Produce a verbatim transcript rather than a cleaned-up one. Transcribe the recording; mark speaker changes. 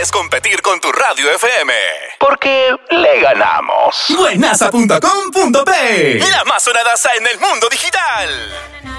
Speaker 1: puedes competir con tu radio F M. Porque le ganamos.
Speaker 2: Buenaza punto com punto pe.
Speaker 1: La más sonadaza en el mundo digital.